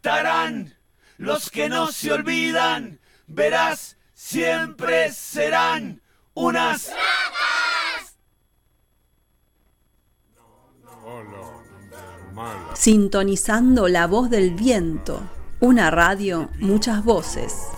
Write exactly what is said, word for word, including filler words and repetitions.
estarán los que no se olvidan, verás, siempre serán unas ratas. Sintonizando la voz del viento, una radio, muchas voces.